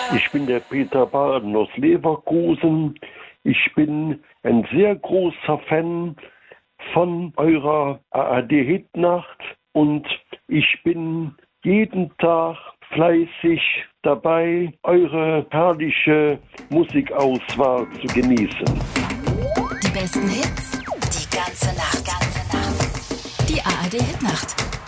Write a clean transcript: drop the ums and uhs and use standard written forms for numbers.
Ich bin der Peter Baden aus Leverkusen. Ich bin ein sehr großer Fan von eurer ARD-Hitnacht und ich bin jeden Tag fleißig dabei, eure herrliche Musikauswahl zu genießen. Die besten Hits, die ganze Nacht. Die ARD-Hitnacht.